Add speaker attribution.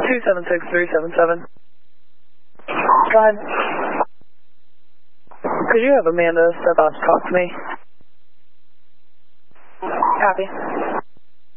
Speaker 1: 276377. Go ahead. Could you have Amanda step out to talk to me?
Speaker 2: Copy.